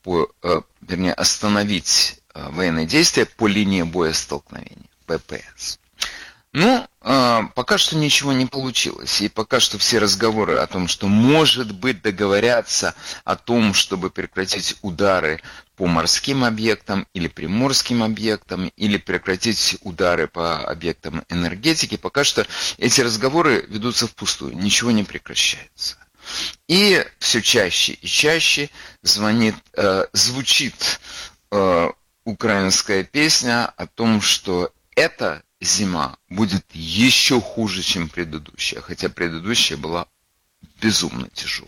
вернее, остановить военные действия по линии боестолкновения, ППС. Ну, пока что ничего не получилось. И пока что все разговоры о том, что, может быть, договорятся о том, чтобы прекратить удары по морским объектам или приморским объектам, или прекратить удары по объектам энергетики, пока что эти разговоры ведутся впустую, ничего не прекращается. И все чаще и чаще звучит украинская песня о том, что эта зима будет еще хуже, чем предыдущая, хотя предыдущая была безумно тяжелая.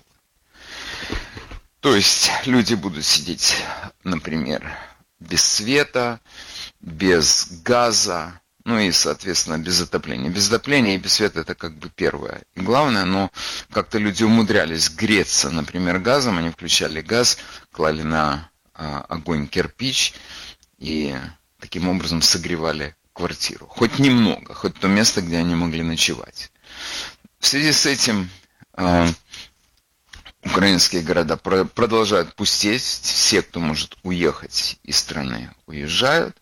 То есть люди будут сидеть, например, без света, без газа, ну и, соответственно, без отопления. Без отопления и без света это как бы первое. И главное, но как-то люди умудрялись греться, например, газом, они включали газ, клали на огонь кирпич и таким образом согревали квартиру. Хоть немного, хоть то место, где они могли ночевать. В связи с этим украинские города продолжают пустеть. Все, кто может уехать из страны, уезжают.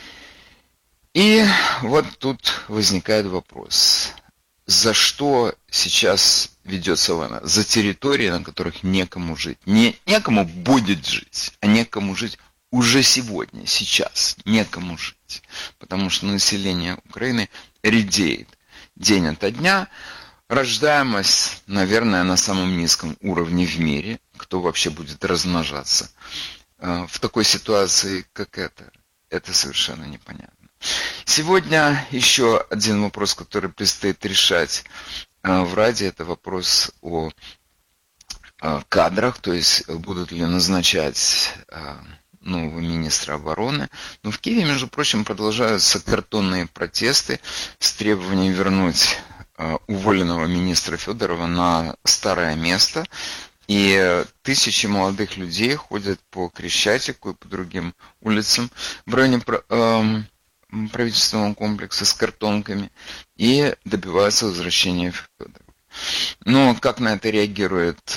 И вот тут возникает вопрос. За что сейчас ведется война? За территории, на которых некому жить. Не некому будет жить, а некому жить уже сегодня, сейчас. Некому жить. Потому что население Украины редеет день ото дня. Рождаемость, наверное, на самом низком уровне в мире. Кто вообще будет размножаться в такой ситуации, как эта? Это совершенно непонятно. Сегодня еще один вопрос, который предстоит решать в Раде, это вопрос о кадрах, то есть будут ли назначать нового министра обороны. Но в Киеве, между прочим, продолжаются картонные протесты с требованием вернуть уволенного министра Федорова на старое место. И тысячи молодых людей ходят по Крещатику и по другим улицам в районе правительственного комплекса с картонками и добиваются возвращения Федорова. Но как на это реагирует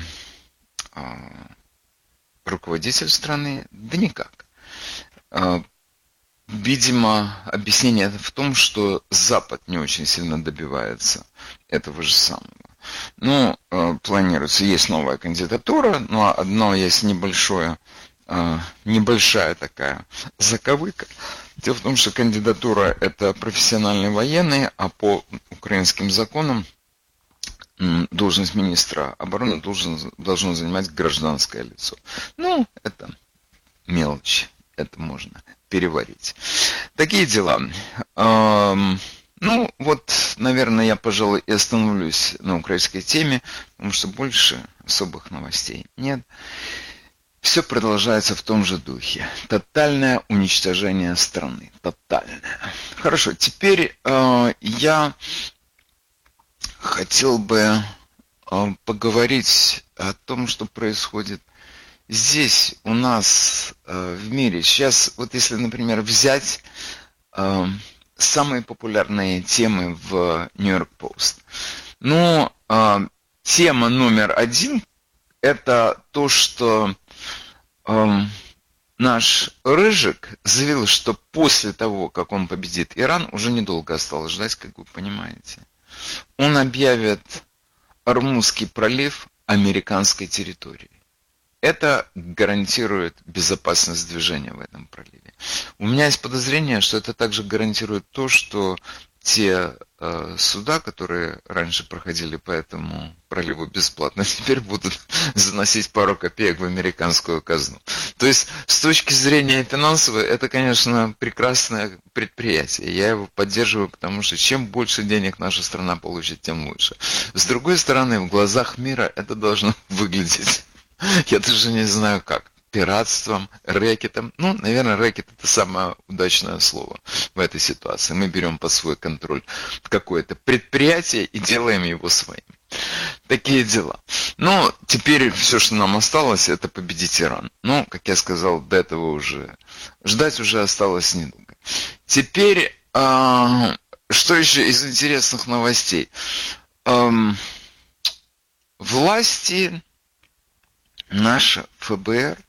руководитель страны? Да никак. Видимо, объяснение в том, что Запад не очень сильно добивается этого же самого. Ну, планируется, есть новая кандидатура, но одно есть небольшая такая заковыка. Дело в том, что кандидатура это профессиональный военный, а по украинским законам должность министра обороны должно занимать гражданское лицо. Ну, это мелочь, это можно переварить. Такие дела. Ну, вот, наверное, я, пожалуй, и остановлюсь на украинской теме, потому что больше особых новостей нет. Все продолжается в том же духе. Тотальное уничтожение страны. Тотальное. Хорошо, теперь я хотел бы поговорить о том, что происходит здесь, у нас, в мире. Сейчас, вот если, например, взять самые популярные темы в Нью-Йорк Пост. Ну, тема номер один – это то, что наш Рыжик заявил, что после того, как он победит Иран, уже недолго осталось ждать, как вы понимаете. Он объявит Ормузский пролив американской территорией. Это гарантирует безопасность движения в этом проливе. У меня есть подозрение, что это также гарантирует то, что те суда, которые раньше проходили по этому проливу бесплатно, теперь будут заносить пару копеек в американскую казну. То есть, с точки зрения финансовой, это, конечно, прекрасное предприятие. Я его поддерживаю, потому что чем больше денег наша страна получит, тем лучше. С другой стороны, в глазах мира это должно выглядеть, я даже не знаю как, пиратством, рэкетом. Ну, наверное, рэкет это самое удачное слово в этой ситуации. Мы берем под свой контроль какое-то предприятие и делаем его своим. Такие дела. Ну, теперь все, что нам осталось, это победить Иран. Ну, как я сказал, до этого уже ждать уже осталось недолго. Теперь, что еще из интересных новостей? Власти, наше ФБР